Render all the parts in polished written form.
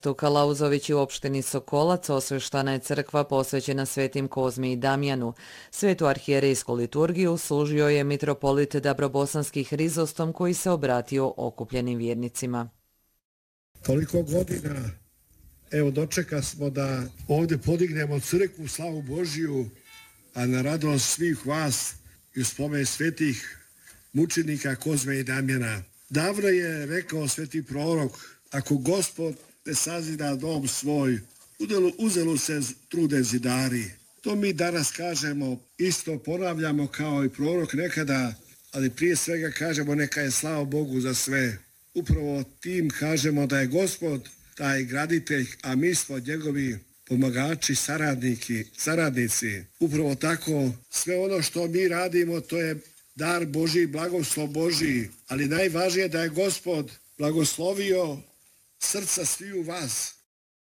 U Kalauzovići u opštini Sokolac osveštana je crkva posvećena svetim Kozmi i Damjanu. Svetu arhijerejsku liturgiju služio je mitropolit Dabrobosanski Hrizostom koji se obratio okupljenim vjernicima. Toliko godina, evo dočeka smo da ovdje podignemo crkvu, slavu Božiju, a na radost svih vas i u spomen svetih mučenika Kozme i Damjana. Davno je rekao sveti prorok, ako Gospod ne sazida dom svoj, uzelo se trude zidari. To mi danas kažemo, isto ponavljamo kao i prorok nekada, ali prije svega kažemo neka je slava Bogu za sve. Upravo tim kažemo da je Gospod taj graditelj, a mi smo njegovi pomagači, saradnici. Upravo tako, sve ono što mi radimo, to je dar Božji, blagoslov Božji, ali najvažnije da je Gospod blagoslovio srca sviju vas.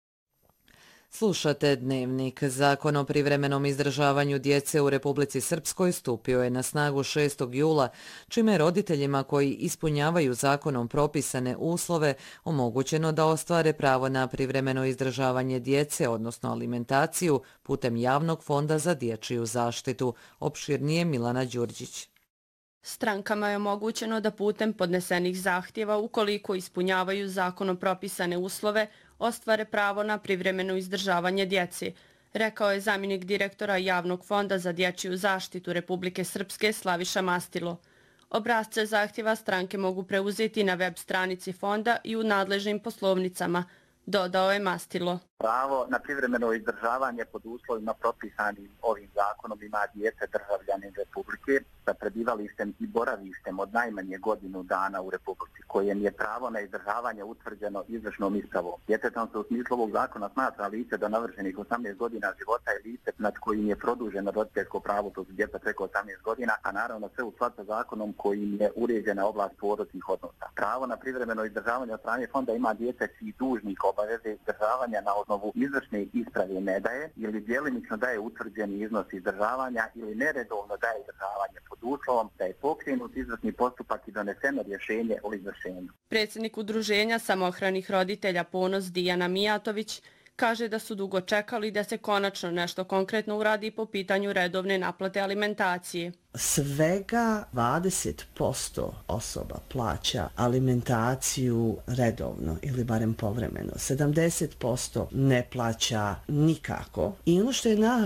Slušate Dnevnik. Zakon o privremenom izdržavanju djece u Republici Srpskoj stupio je na snagu 6. jula, čime je roditeljima koji ispunjavaju zakonom propisane uslove omogućeno da ostvare pravo na privremeno izdržavanje djece, odnosno alimentaciju, putem Javnog fonda za dječju zaštitu. Opširnije Milana Đurđić. Strankama je omogućeno da putem podnesenih zahtjeva, ukoliko ispunjavaju zakonom propisane uslove, ostvare pravo na privremeno izdržavanje djeci, rekao je zamjenik direktora Javnog fonda za dječju zaštitu Republike Srpske Slaviša Mastilo. Obrasce zahtjeva stranke mogu preuzeti na web stranici fonda i u nadležnim poslovnicama, dodao je Mastilo. Pravo na privremeno izdržavanje pod uslovima propisanim ovim zakonom ima dijete državljanin Republike sa prebivalištem i boravištem od najmanje godinu dana u Republici, kojem je pravo na izdržavanje utvrđeno izvršnom ispravom. Djetetom se u smislu ovog zakona smatra lice do navršenih 18 godina života i lice nad kojim je produženo roditeljsko pravo, to su djeca preko 18 godina, a naravno sve u skladu sa zakonom kojim je uređena oblast porodičnih odnosa. Pravo na privremeno izdržavanje od strane fonda ima dijete čiji dužnik obaveze izdržavanja na osnovu izvršne isprave ne daje ili djelimično daje utvrđeni iznos izdržavanja ili neredovno daje izdržavanje pod uslovom da je pokrenut izvršni postupak i doneseno rješenje o izvršenju. Predsjednik udruženja samohranih roditelja Ponos Dijana Mijatović kaže da su dugo čekali da se konačno nešto konkretno uradi po pitanju redovne naplate alimentacije. Svega 20% osoba plaća alimentaciju redovno ili barem povremeno. 70% ne plaća nikako. I ono što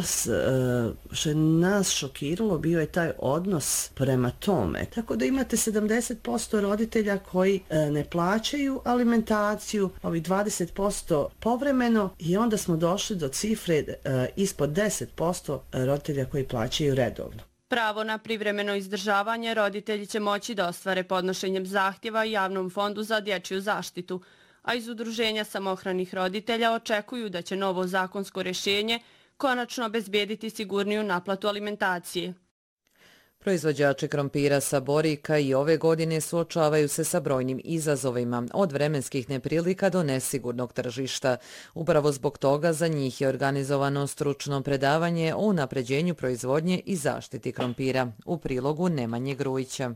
je nas šokiralo bio je taj odnos prema tome. Tako da imate 70% roditelja koji ne plaćaju alimentaciju, ovi 20% povremeno i onda smo došli do cifre ispod 10% roditelja koji plaćaju redovno. Pravo na privremeno izdržavanje roditelji će moći da ostvare podnošenjem zahtjeva Javnom fondu za dječju zaštitu, a iz udruženja samohranih roditelja očekuju da će novo zakonsko rješenje konačno obezbijediti sigurniju naplatu alimentacije. Proizvođači krompira sa Borika i ove godine suočavaju se sa brojnim izazovima, od vremenskih neprilika do nesigurnog tržišta. Upravo zbog toga za njih je organizovano stručno predavanje o unapređenju proizvodnje i zaštiti krompira. U prilogu Nemanje Grujića.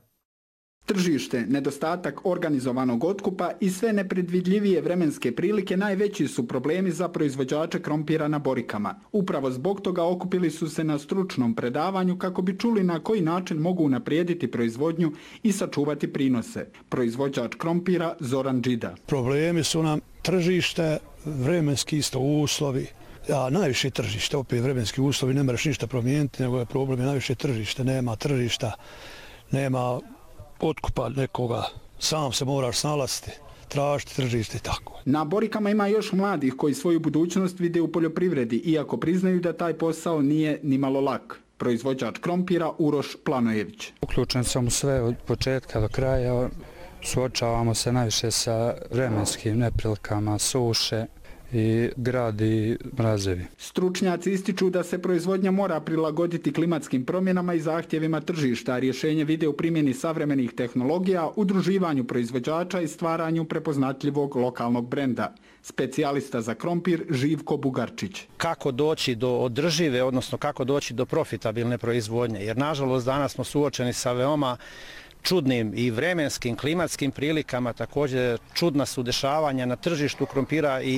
Tržište, nedostatak organizovanog otkupa i sve nepredvidljivije vremenske prilike najveći su problemi za proizvođače krompira na Borikama. Upravo zbog toga okupili su se na stručnom predavanju kako bi čuli na koji način mogu unaprijediti proizvodnju i sačuvati prinose. Proizvođač krompira Zoran Đida. Problemi su nam tržište, vremenski isto uslovi. Najviše tržište, opet vremenski uslovi, ne moraš ništa promijeniti, nego je problem najviše tržište. Nema tržišta, nema otkupa nekoga, sam se moraš snalaziti, tražiti tržište i tako. Na Borikama ima još mladih koji svoju budućnost vide u poljoprivredi, iako priznaju da taj posao nije nimalo lak. Proizvođač krompira Uroš Planojević. Uključen sam u sve od početka do kraja, suočavamo se najviše sa vremenskim neprilikama, suše i grad i mrazevi. Stručnjaci ističu da se proizvodnja mora prilagoditi klimatskim promjenama i zahtjevima tržišta, a rješenje vide u primjeni savremenih tehnologija, udruživanju proizvođača i stvaranju prepoznatljivog lokalnog brenda. Specijalista za krompir Živko Bugarčić. Kako doći do održive, odnosno kako doći do profitabilne proizvodnje, jer nažalost danas smo suočeni sa veoma čudnim i vremenskim, klimatskim prilikama, također čudna su dešavanja na tržištu krompira i